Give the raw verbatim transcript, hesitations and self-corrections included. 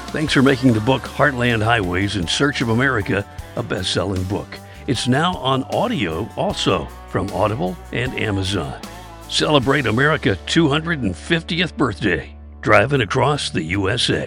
Thanks for making the book Heartland Highways in Search of America a best-selling book. It's now on audio also from Audible and Amazon. Celebrate America's two hundred fiftieth birthday, driving across the U S A.